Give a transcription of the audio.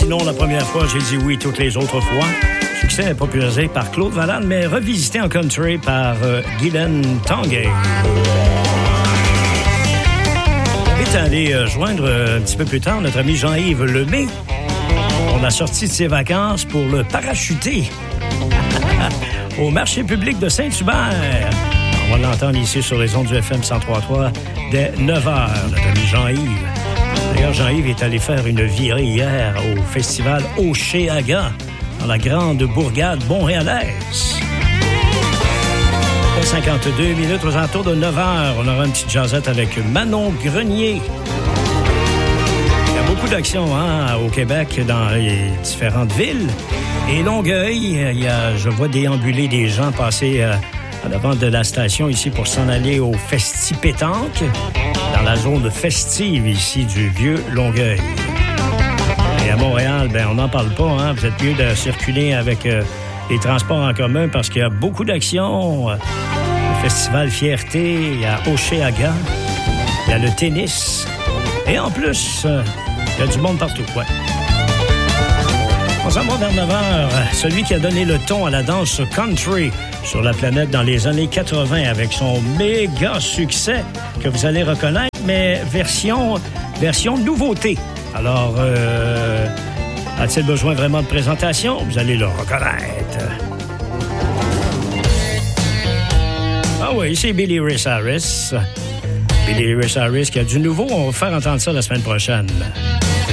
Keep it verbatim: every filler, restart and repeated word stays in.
Sinon, la première fois, j'ai dit oui toutes les autres fois. Succès popularisé par Claude Valade, mais revisité en country par euh, Guylaine Tanguay. On est allé euh, joindre euh, un petit peu plus tard notre ami Jean-Yves Lemay. On a sorti de ses vacances pour le parachuter au marché public de Saint-Hubert. On va l'entendre ici sur les ondes du F M cent trois point trois dès neuf heures, notre ami Jean-Yves. D'ailleurs, Jean-Yves est allé faire une virée hier au festival Oceaga, dans la grande bourgade montréalaise. cinquante-deux minutes aux alentours de neuf heures. On aura une petite jasette avec Manon Grenier. Il y a beaucoup d'actions hein, au Québec, dans les différentes villes. Et Longueuil, il y a, je vois déambuler des gens passer euh, à l'avant de la station ici pour s'en aller au Festi-Pétanque, dans la zone festive ici du vieux Longueuil. Et à Montréal, ben on n'en parle pas. Hein? Vous êtes mieux de circuler avec euh, les transports en commun parce qu'il y a beaucoup d'actions. Le Festival Fierté, il y a Oceaga, il y a le tennis. Et en plus, euh, il y a du monde partout. Ouais. On s'en va vers neuf heures. Celui qui a donné le ton à la danse country sur la planète dans les années quatre-vingt avec son méga succès que vous allez reconnaître, mais version, version nouveauté. Alors, euh, a-t-il besoin vraiment de présentation? Vous allez le reconnaître. Ah oui, c'est Billy Ray Harris. Billy Ray Harris qui a du nouveau. On va faire entendre ça la semaine prochaine.